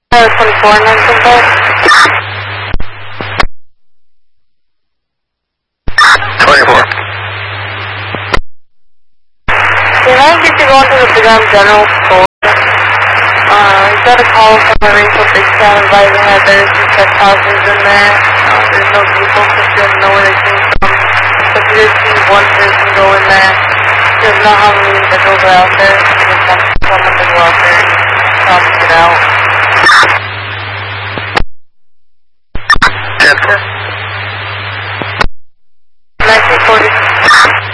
24 and then something. 24. Can I get you going to the Big General Store? You got a call from a Rainbow Big Town advising that there's some check houses in there. There's no people, so she doesn't know where they came from. But she did see one person go in there. She doesn't know how many individuals are out there. She just wants someone to go out there and help get out.